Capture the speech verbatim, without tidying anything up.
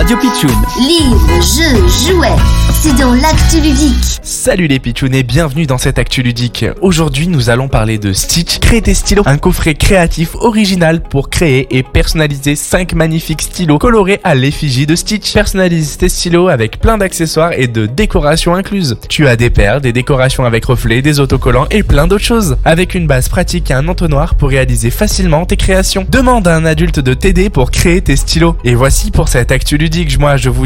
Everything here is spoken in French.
Radio Pitchoun. Livres, jeux, jouets, c'est dans l'actu ludique. Salut les Pitchouns et bienvenue dans cette actu ludique. Aujourd'hui nous allons parler de Stitch, Créer tes stylos, un coffret créatif original pour créer et personnaliser cinq magnifiques stylos colorés à l'effigie de Stitch. Personnalise tes stylos avec plein d'accessoires et de décorations incluses. Tu as des perles, des décorations avec reflets, des autocollants et plein d'autres choses. Avec une base pratique et un entonnoir pour réaliser facilement tes créations. Demande à un adulte de t'aider pour créer tes stylos. Et voici pour cette actu ludique, moi je vous